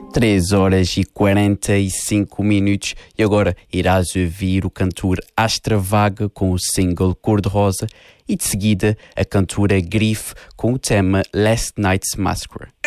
3h45 e agora irás ouvir o cantor Astra Vaga com o single Cor-de-Rosa e de seguida a cantora Grife com o tema Last Night's Massacre.